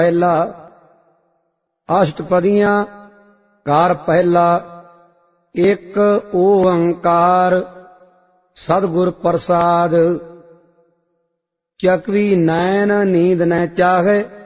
ਪਹਿਲਾ ਅਸ਼ਟਪਦੀਆਂ ਕਾਰ ਪਹਿਲਾ। ਇੱਕ ਓੰਕਾਰ सदगुर प्रसाद। चकवी नैन नींद न चाहे